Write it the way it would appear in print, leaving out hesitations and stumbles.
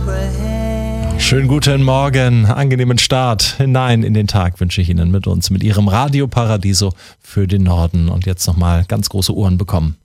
Schönen guten Morgen, angenehmen Start hinein in den Tag wünsche ich Ihnen mit uns, mit Ihrem Radio Paradiso für den Norden. Und jetzt nochmal ganz große Ohren bekommen.